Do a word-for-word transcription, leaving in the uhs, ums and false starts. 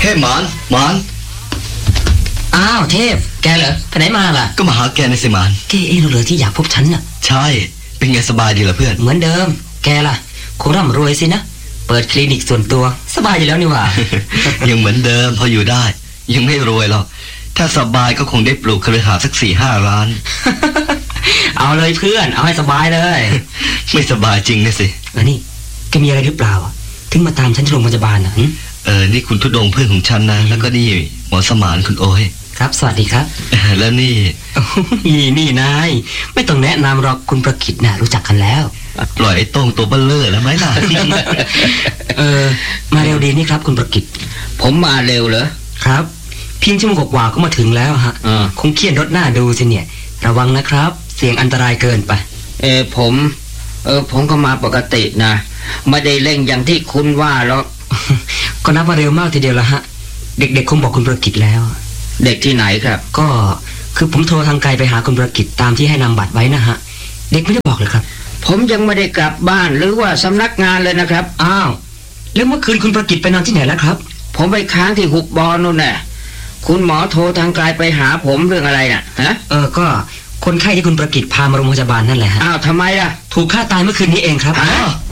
ทพหมานหมานอ้าวเทพแกเหรอไปไหนมาล่ะก็มาหาแกในสิหมานแกเองเหรอที่อยากพบฉันน่ะใช่เป็นไงสบายดีเหรอเพื่อนเหมือนเดิมแกล่ะคงร่ำรวยสินะเปิดคลินิกส่วนตัวสบายอยู่แล้วนี่หว่ายังเหมือนเดิมพออยู่ได้ยังไม่รวยหรอกถ้าสบายก็คงได้ปลูกคฤหาสน์สักสี่ห้าล้านเอาเลยเพื่อนเอาให้สบายเลยไม่สบายจริงนะสิเออนี่แกมีอะไรหรือเปล่าถึงมาตามฉันที่โรงพยาบาลน่ะเออนี่คุณทุดงเพื่อนของฉันนะแล้วก็นี่หมอสมานคุณโอ้ยครับสวัสดีครับแล้วนี่นี่นี่นายไม่ต้องแนะนำหรอกคุณประกิตน่ะรู้จักกันแล้วปล่อยไอ้โต้งตัวเบ้อเร่อแล้วไหมล่ะเออมาเร็วดีนี่ครับคุณประกิตผมมาเร็วเหรอครับเพียงชั่วโมงกว่าก็มาถึงแล้วฮะคงเคี่ยนรถหน้าดูสิเนี่ยระวังนะครับเสี่ยงอันตรายเกินไปเออผมเออผมก็มาปกตินะไม่ได้เร่งอย่างที่คุณว่าหรอกก็นับว่าเร็วมากทีเดียวละฮะเด็กๆคงบอกคุณประกิตแล้วเด็กที่ไหนครับก็คือผมโทรทางไกลไปหาคุณประกิตตามที่ให้นำบัตรไว้นะฮะเด็กไม่ได้บอกเลยครับผมยังไม่ได้กลับบ้านหรือว่าสำนักงานเลยนะครับอ้าวแล้วเมื่อคืนคุณประกิตไปนอนที่ไหนแล้วครับผมไปค้างที่หุบบอนู่นแหละคุณหมอโทรทางไกลไปหาผมเรื่องอะไรน่ะฮะเออก็คนไข้ที่คุณประกิตพามาโรงพยาบาลนั่นแหละฮะอ้าวทำไมล่ะถูกฆ่าตายเมื่อคืนนี้เองครับอ้าว